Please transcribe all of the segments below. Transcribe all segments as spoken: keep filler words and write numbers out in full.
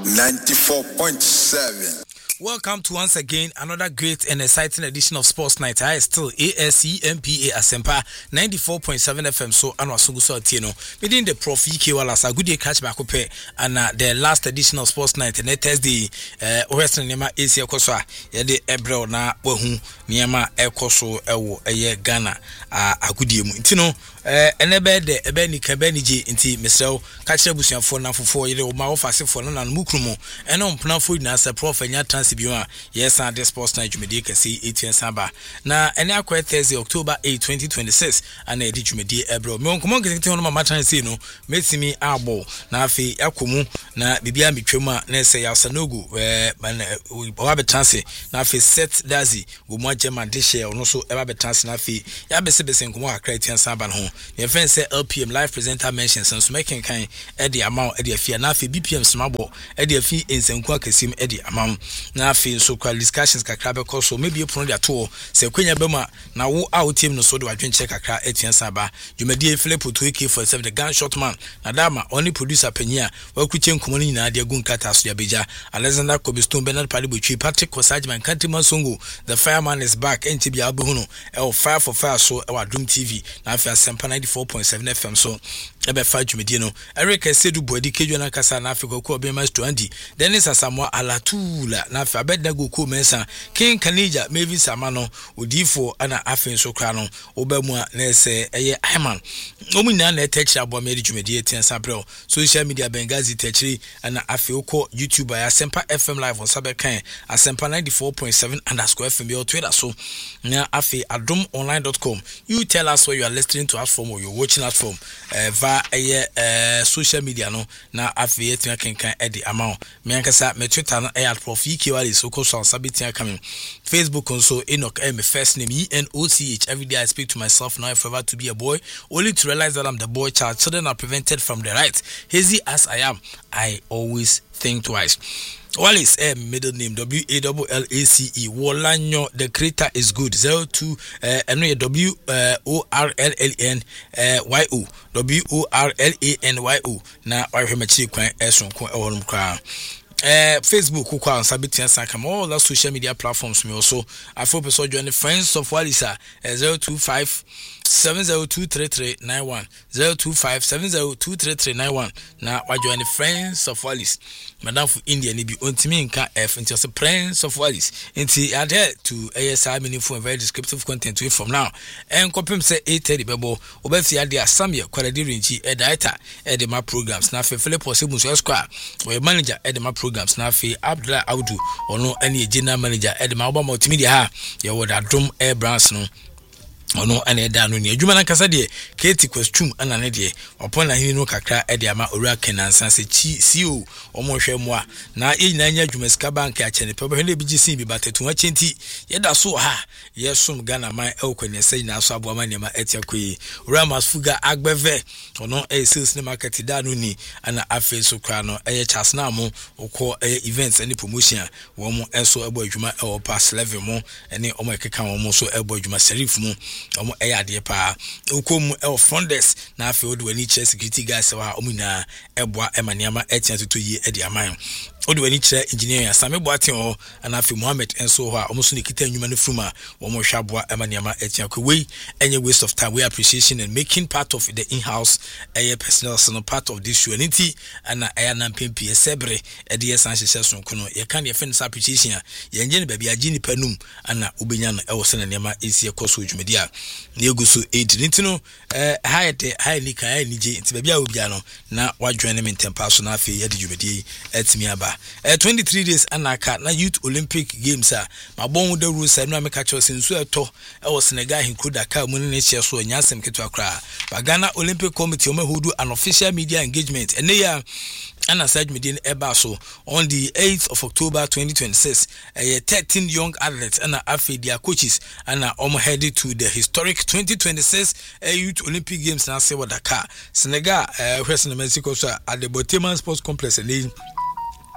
ninety-four point seven. Welcome to once again another great and exciting edition of Sports Night. I still A S E M P A Asempa ninety-four point seven F M. So anwa sungu so tieno. Within the Prof E K Wallace a good day catch back up and uh, the last edition of Sports Night and Thursday uh Western Nema A C Ekoso ya de Ebrel na wahu Nema Ekoso ewo eye Ghana a agudie mu. Ntino eh enebe de ebe ni kabani je nti mesrew ka kire busuafo na fofo yire o ma ofasefo na nan mukrumo eno mpnafo na se Prof enya Biwa, yes, and the Sports Night Jumedi can see eighteen Samba. Now, and now quite Thursday, October eighth, twenty twenty-six, and I did Jumedi Ebro. Me on come on, get on my match see no, makes me abo. Now, fi Akumu, na Bibia Michuma, Nessa Yasanogu, where Wabe Tansi, now fi set Dazi, Gumwa German Dishe, or no so Ever Tansi, na fi Yabesebes and Gumwa Cretin Samba home. Your friend said L P M live presenter mentions and making kind Eddie amount Eddie Fia, now fi B P M Smabo, Eddie Fee in Senkwa Kasim Eddie amount. Na fi so kwa discussions kakra be koso maybe upon their tour se kwenya bema na wo out team no so do adwen check kakra etian saba Jumedi Philip to A K forty-seven the gunshot man na dama only producer penya wa kuche nkomo ni na de gun kata so ya beja Alexander Kobiston Bernard Palibuchi Patrick Kosajman Kantima Songo the fireman is back enti bia abuhuno e o fire for fire so e wa Doom T V na afi Asempa ninety-four point seven F M so ebe fa Jumedi no Eric Sedu Bodi Kejo na kasa na Africa ko be mas to Andy Dennis Asamoah Alatula na fa bedna go ko mensa King Kanija Mavis Samano odifo ana afen so kra no obamu na se eye Ayman omuna na techra abo meri Jumedi etian sabrel social media Bengazi techri ana afi uko YouTube ya Asempa F M live on sabekan Asempa ninety-four point seven underscore F M your Twitter so na afi adom online dot com. You tell us where you are listening to us from or you're watching us from uh, via uh, social media no na afi etian kenkan edi amount me ankasa me Twitter na air Prof E K Wallace so so sabitia coming Facebook also Enoch M first name E N O C H. Every day I speak to myself now forever to be a boy only to realize that I'm the boy child. Children are prevented from the right. Hazy as I am, I always think twice. Wallace M middle name W A L L A C E Wolanyo the creator is good zero two uh and W O R L L N Y O W O R L A N Y O na why him chi kwan eson ko e wonum kra Uh, Facebook kwa sabitia sakam all the social media platforms me also I focus so join the friends of Wallace uh, zero two five seven zero two three three nine one zero two five seven zero two three three nine one na wa join the friends of Wallace madam for India ni bi ontimi nka F into the friends of Wallace into adhere to A S I meaningful and very descriptive content we from now and kopim say eight thirty bebo obefi ade asam ye kwaladi rinchi e data e de ma programs na fe Philip Osebun so square we manager e de ma programs na fe Abdullah Audu ono ene general manager e de ma oba multimedia ha ye would adom air brands no ono ane da no ni adwuma na kasa de Katie Kwestum ana ne de opon na hini no kakra e de ama owura Kenansa se chi C E O omo hwe mo a na e nyina nya adwuma ska bank a chene pe be hwe bi gisi bi batetu achenti ye da so ha ye som Ghana man e okwene se nyina so abo ama nema etia koyi owura Masfuga agbeve ono e sales ne market da no ni ana afi so kra no e chas na mo okọ e events any promotion wo mo enso ebo adwuma e o pass level mo ene omo ekeka wo mo so ebo adwuma serif mo omo eyade pa ukom e front desk na afi odwani che security guys wa omuna eboa emaniama etia tutu yi e di aman odwani che engineer ya Same Boatin o ana afi Mohammed enso ho a omo so ne kita nwuma ne fruma wo mo hwaboa emaniama etia ko we any waste of time we appreciation and making part of the in-house a personal so part of this show aniti ana aya na mpempi esebre e de yesan hyehyɛ so kono ye kan ye fence appreciation ya ye nje ne baabi agi ni panum ana ubenya no e wo se na nema esi ekoso dwumedi a na eguso eight nitino eh haide hai ni kan ni je nti baabi a obia no na wadwen ne mentempa so na afi ye de dwumedi etimi aba eh twenty-three days anaka na Youth Olympic Games a mabon da rules na me ka cho sensu eto e wo Senegal hinkro Dakar mu ne ne hye so anyasem keto akra ba Ghana Olympic Committee omahudu an official media engagement ene ya ana Saj Medin eba so on the eighth of October twenty twenty-six uh, thirteen young athletes and afi their coaches and um headed to the historic twenty twenty-six uh, Youth Olympic Games na Sewa Dakar Senegal uh, Western Mexico so at the Boteman Sports Complex and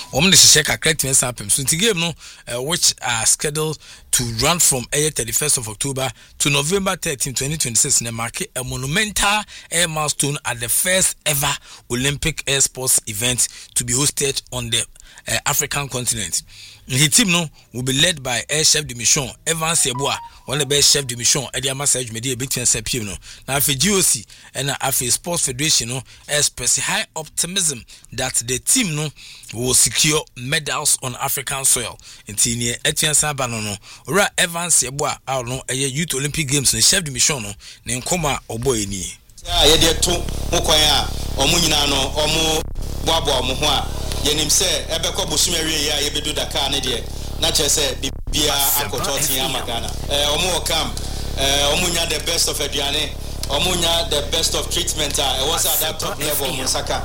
Om the Sheka Cretin Sapim. So the game no uh, which are scheduled to run from uh, thirty-first of October to November thirteenth, twenty twenty-six, and mark a monumental air milestone at the first ever Olympic air sports event to be hosted on the uh, African continent. The team no will be led by Air Chef de Mission Evans Yeboah, one of the best chef de mission at the massage media between Sepim no. Now for G O C and uh, for Sports Federation no express high optimism that the team no will secure medals on African soil. In Tinia Etienne Sabano no Ora Evans Yeboah out no a Youth Olympic Games and Chef de Mission no name Koma Oboy ni. Yeah, yeah, they two Mokoya or Munino or Mo Bobo Mohua. Yenim say Ebeko Busumeri ya yebedu Dakar ne de na che say bibia akototi amakana eh omo kam eh omunya the best of aduane omunya the best of treatment ah e was at that top level Musaka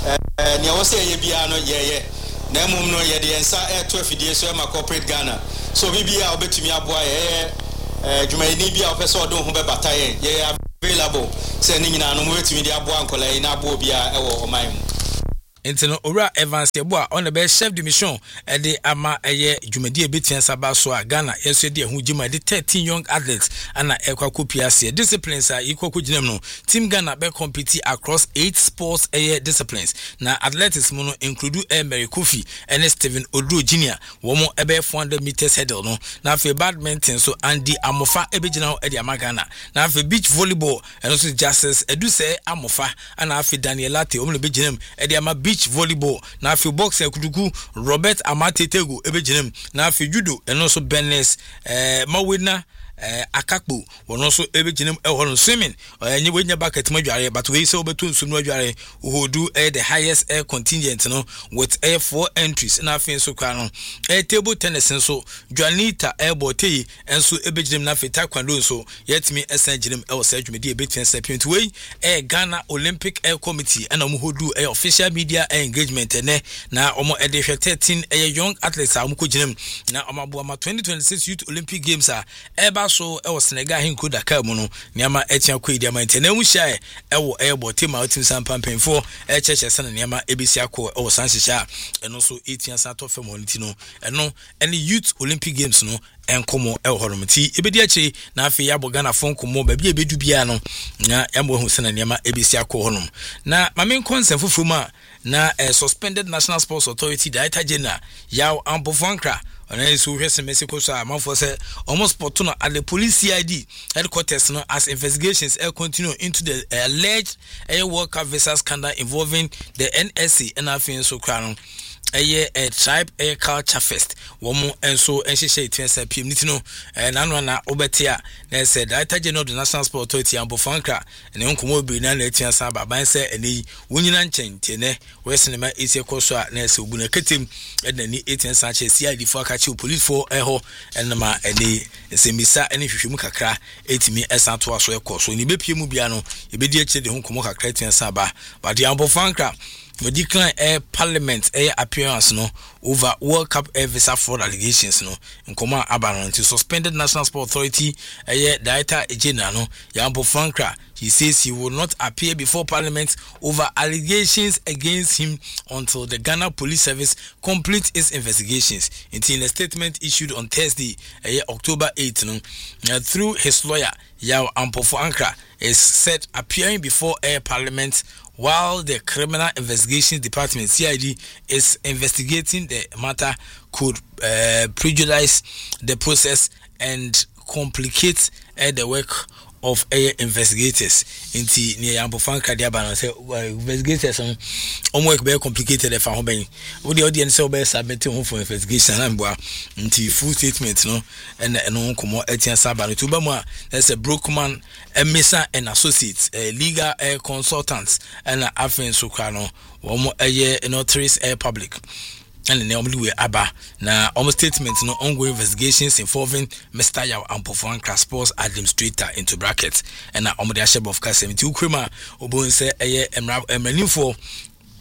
eh ne wo say ye bia no ye ye na mum no ye de ensa e to afidie so e ma corporate Ghana so bibia obetumi aboa ye eh dwumayini bia opese odon ho be bataye ye available say ni nyina no mo betumi de aboa nkola na aboa bia e wo oman mu. Intino Ora Evans Yeboah on the best chef de mission at the Ama Aye Jumedi Bitian Sabasoa Ghana yesterday who Juma the thirteen young athletes and Ekwa Kupiasia disciplines are equal Kujinemo. Team Ghana be compete across eight sports air disciplines. Now athletics mono include Emery Kofi and Stephen Odro Junior Womo Ebe four hundred meters hurdle no. Now for badminton so Andy Amofa Ebejina Eddie Amagana. Now for beach volleyball and also Justice Eduse Amofa and now for Daniel Lati Omle Bejinem Eddie Ama beach volleyball na fi boxer kuduku Robert Amatetego ebejinem na fi judo and also Benes eh Mawina eh Akakpo won also ebejinem e ho swimming enye wenya bucket madware but we say obetu nsu no adware uhodu eh the highest air contingent no with air four entries na fi nso kwa no eh table tennis nso Juanita Airbote enso ebejinem na fi taekwondo nso yetimi esanjinem e wo say dwumedi ebetwen sapient we eh Ghana Olympic Air Committee and omuhodu eh official media engagement ne na omo ede thirteen eh young athletes amuko jinem na omabo ma twenty twenty-six Youth Olympic Games a eba so e was Senegal hinko Dakar mu no niama etia kwa idi ama ntena mu hia e wo e bote ma otim sampampen for e cheche sana niama ebisi akọ e wo sanhihia eno so eighteen sato fam onti no eno ene Youth Olympic Games no enkomo e horomti ebedi achi na afi ya bogana fon komo ba bia ebedu bia no na yamo hu sana niama ebisi akọ honom na mamen konsen fufuma na uh, suspended National Sports Authority Director General Yao Ampofankra and then so hwese Mexico so amanfo say almost portuna at the police C I D headquarters no as investigations uh, continue into the uh, alleged air worker visa scandal involving the N S A and afin so kra a a tribe a culture fest womo enso enhyehyɛ etwensa pm nitino na no na obetia na said Director General of the National Sport Authority Ampofankra ne nkomo bi na na etwensa ba ban sɛ eni wonyina nkyɛn tiene we sinema esi koso a na sɛ obuna ketem na ni etwensa kyɛ C I D for akachi police for ɛhɔ enema eni semisa eni hwehwemu kakra etimi ɛsan to aso ɛkɔ so ni bepie mu bia no ebedi akye de ho nkomo kakra etwensa ba but the Ampofankra we decline air parliament air appearance no over World Cup air visa fraud allegations no nkoma abanon to suspended National Sport Authority air Director General no Ampofankra. He says he will not appear before Parliament over allegations against him until the Ghana Police Service completes its investigations. In a statement issued on Thursday, October eighth, no, uh, through his lawyer, Yao Ampofankra is said appearing before Air Parliament while the Criminal Investigations Department, C I D, is investigating the matter could uh, prejudice the process and complicate uh, the work of air investigators. Inti near Ampofankra dia ban say investigators on um work very complicated if how ben wo the audience say be submit home for investigation and boa inti full statement no and no komo etian sabano to ba mu a there's a Brookman Emisa and Associates uh, legal air consultants and afen so kwa no wo mo air notaries air public and normally we aba na almost statement no ongoing investigations involving Mister Yao Ampofankra Sports Administrator into brackets and na omo de ashebo of ka seventy ukrema obon say eye emra emranim for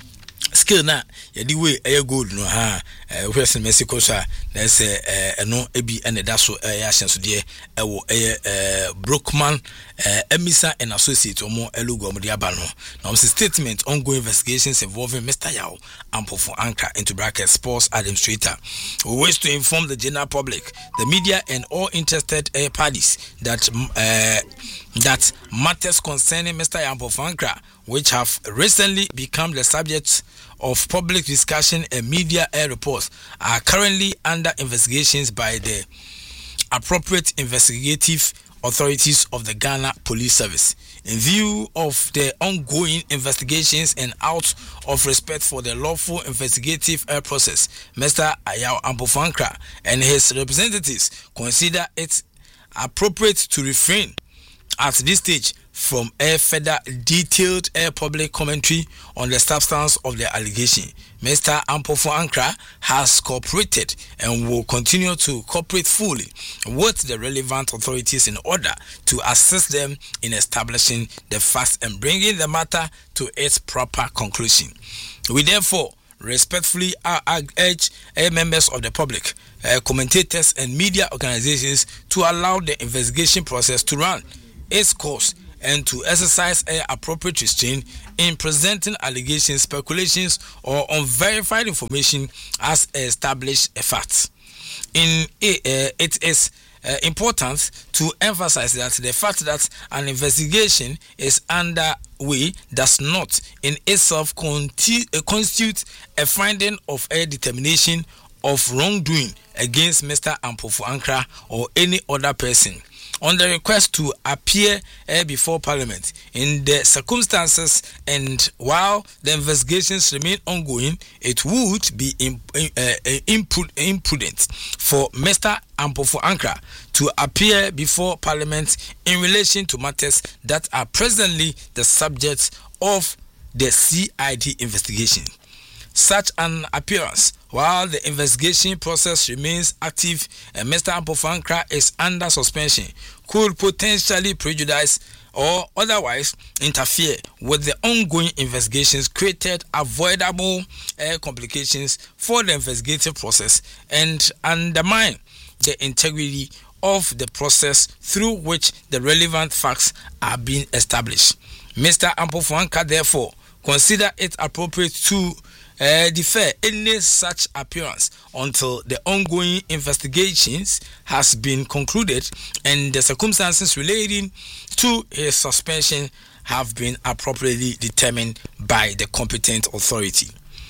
skill na yedi way air gold no ha where's in Mexico so there's a no ebi and da so ya hyenso de e wo eh Brookman Emisa and Associates or more elugo mo de aba no now statement ongoing investigations involving Mister Yao Ampofo Ankra into bracket sports administrator. We wish to inform the general public, the media and all interested uh, parties that uh, that matters concerning Mister Ampofo Ankra, which have recently become the subject of public discussion and media air reports, are currently under investigations by the appropriate investigative authorities of the Ghana Police Service. In view of the ongoing investigations and out of respect for the lawful investigative uh, process, Mister Yao Ampofo Ankra and his representatives consider it appropriate to refrain at this stage from a further detailed uh, public commentary on the substance of the allegation. Mister Ampofo Ankra has cooperated and will continue to cooperate fully with the relevant authorities in order to assist them in establishing the facts and bringing the matter to its proper conclusion. We therefore respectfully urge uh, members of the public, uh, commentators and media organizations to allow the investigation process to run its course and to exercise an appropriate restraint in presenting allegations, speculations, or unverified information as established facts. In uh, it is uh, important to emphasize that the fact that an investigation is underway does not in itself conti- uh, constitute a finding of a determination of wrongdoing against Mister Ampofo Ankra or any other person. On the request to appear uh, before Parliament in the circumstances and while the investigations remain ongoing, it would be imp- uh, imp- imprudent for Mister Ampofo Ankra to appear before Parliament in relation to matters that are presently the subject of the C I D investigation. Such an appearance, while the investigation process remains active and Mister Ampofo Ankra is under suspension, could potentially prejudice or otherwise interfere with the ongoing investigations, created avoidable uh, complications for the investigative process and undermine the integrity of the process through which the relevant facts are being established. Mister Ampofo Ankra therefore consider it appropriate to Uh, defer any such appearance until the ongoing investigations has been concluded and the circumstances relating to his suspension have been appropriately determined by the competent authority.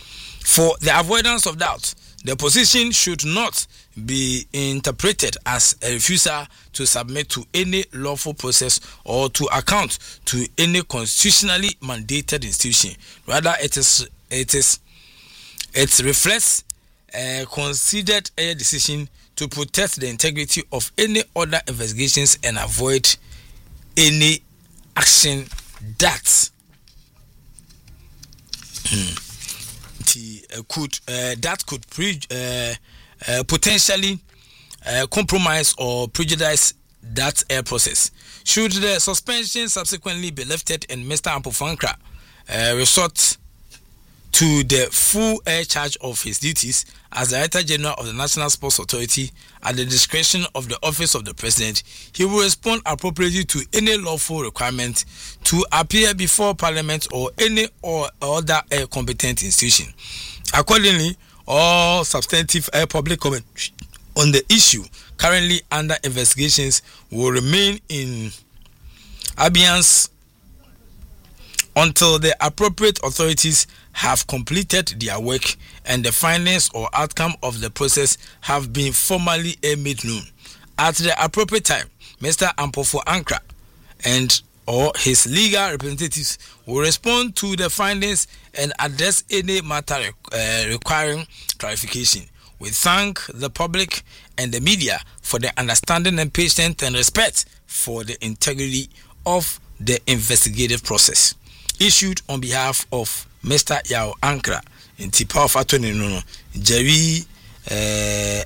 For the avoidance of doubt, the position should not be interpreted as a refusal to submit to any lawful process or to account to any constitutionally mandated institution. Rather, it is it is It reflects a considered a decision to protect the integrity of any other investigations and avoid any action that uh, could uh, that could pre- uh, uh, potentially uh, compromise or prejudice that uh, process. Should the suspension subsequently be lifted and Mister Ampofo Ankra uh, resort to the full air charge of his duties as Director General of the National Sports Authority at the discretion of the Office of the President, he will respond appropriately to any lawful requirement to appear before Parliament or any or other uh, competent institution. Accordingly, all substantive uh, public comment on the issue currently under investigations will remain in abeyance until the appropriate authorities have completed their work and the findings or outcome of the process have been formally made known. At the appropriate time, Mister Ampofo Ankra and or his legal representatives will respond to the findings and address any matter uh, requiring clarification. We thank the public and the media for their understanding and patience and respect for the integrity of the investigative process. Issued on behalf of Mister Yao Ankra in Tipa of Attorney no Jerry uh,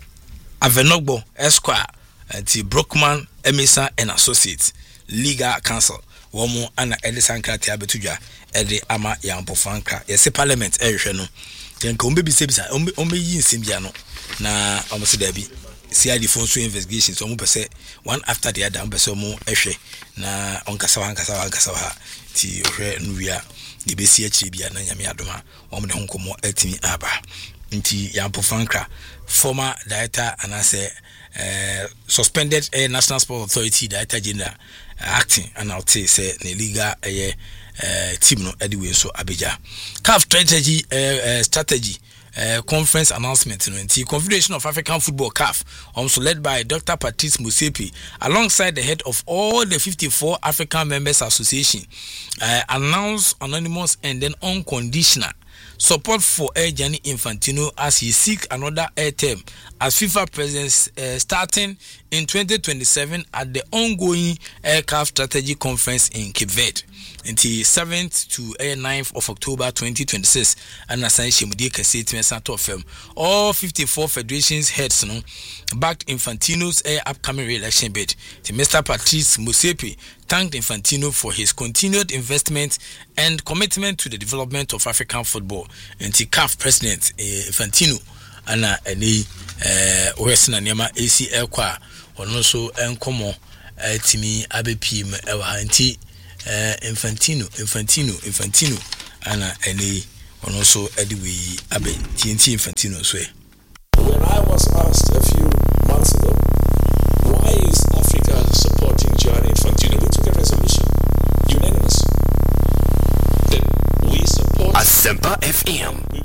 Avenogbo Esquire and Brookman Emisa and Associates Legal Counsel. womo ana ede sankrate abetu dwa ede ama yampofanka yesi parliament ehwe no tenka ombe bisebisa ombe ombe yi nsimbia no na omo da bi C I D phone so investigations omo pese one after the other omo pese omo ehwe na onkasa wankasa wankasa ha ti ohwe nuwia de besi akire bia na nyame adoma omo de honkomo atimi aba nti yampofanka former director anase uh, suspended uh, National Sports Authority Director General uh, acting and I'll say say the legal uh, uh, team no anyway so Abeja C A F strategy uh, uh, strategy uh, conference announcement you know, the Confederation of African Football C A F also led by Doctor Patrice Motsepe alongside the head of all the fifty-four African Members Association uh, announced anonymous and then unconditional support for Air Gianni Infantino as he seeks another air term as FIFA president uh, starting in twenty twenty-seven at the ongoing Aircraft Strategy Conference in Cape Verde until seventh to ninth of October twenty twenty-six. And as I said, all fifty-four federations heads no, backed Infantino's air upcoming re-election bid. Mister Patrice Motsepe thanked Infantino for his continued investment and commitment to the development of African football. And the C A F president uh, Infantino ana any uh Western Nema A C L kwa ono so enkomo timi abepim ewa anti Infantino Infantino Infantino ana any ono so ediwe abe T N T Infantino so. When I was asked a few months ago, why is Africa supporting Gianni Infantino, we took a resolution, unanimous, that we support Asempa F M. We